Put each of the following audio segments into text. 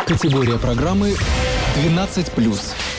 Категория программы 12+.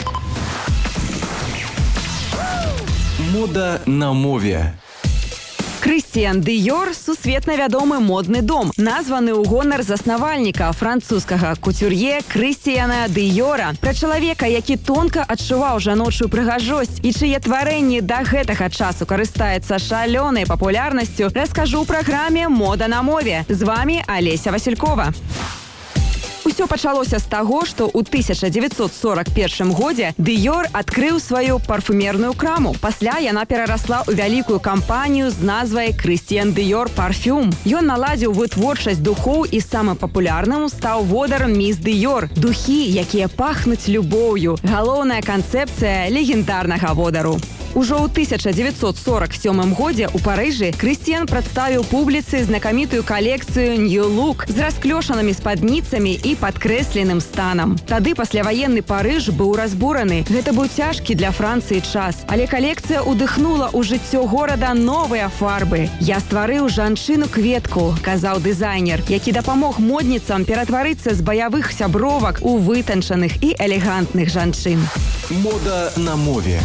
Мода на мове. Крыстіян Дыёр – сусветна вядомы модны дом, названы ў гонар заснавальніка французскага куцюр'е Крыстіяна Дыёра. Пра чалавека, які тонка адчуваў жаночую прыгажосць і чые тварэнні да гэтага часу карыстаецца шалёнай папулярнасцю, раскажу ў праграме «Мода на мове». З вами Олеся Василькова. Усё пачалося з таго, што ў 1941 годзе Дыёр адкрыў сваю парфумерную краму. Пасля яна перарасла ў вялікую кампанію з назвай «Крыстіян Дыёр Парфюм». Ён наладзіў вытворчасць духоў і самым папулярным стаў водар Міс Дыёр. Духі, якія пахнуць любоўю. Галоўная канцэпцыя легендарнага водару. Ужо ў 1947 годзе ў Парыжы Крыстіян прадставіў публіцы знакамітую калекцыю New Look з расклёшанымі спадніцамі і падкрэсленым станам. Тады пасляваенны Парыж быў разбураны. Гэта быў цяжкі для Францыі час, але калекцыя ўдыхнула ў жыццё горада новыя фарбы. «Я стварыў жанчыну-кветку», казаў дызайнер, які дапамог модніцам ператварыцца з баявых сябровак у вытанчаных і элегантных жанчын. Мода на мове.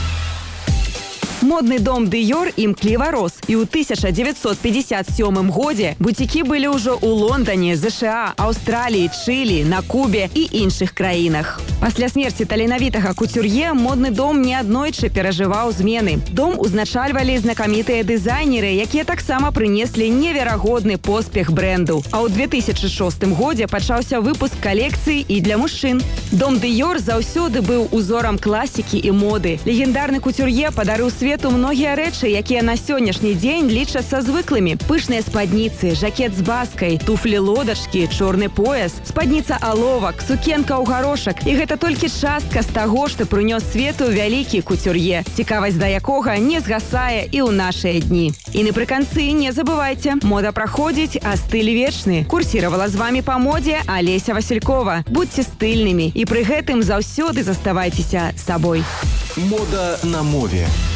Модны дом Дыёр імкліва рос, і ў 1957 годзе буцікі былі ўжо ў Лондоне, ЗША, Аўстраліі, Чылі, на Кубе і іншых краінах. Пасля смерці таленавітага куцюр'е модны дом неаднойчы перажываў змены. Дом узначальвалі знакамітыя дызайнеры, якія таксама прынеслі неверагодны поспех брэнду. А ў 2006 годзе пачаўся выпуск калекцыі і для мужчын. Дом Дыёр заўсёды быў узорам класікі і моды. Легендарны куцюр'е падарыў свету многія рэчы, якія на сённяшні дзень лічацца звыклымі. Пышныя спадніцы, жакет з баскай, туфлі-лодачкі, чорны пояс, спадніца-аловак, сукенка ў гарошак. І гэта толькі частка з таго, што прынёс свету вялікі куцюр'е, цікавасць да якога не згасае і ў нашыя дні. І напрыканцы не забывайце, мода праходзіць, а стыль вечны. Курсіравала з вами па модзе Олеся Василькова. Будьце стыльнымі і пры гэтым заўсёды заставайцеся сабой. Мода на мове.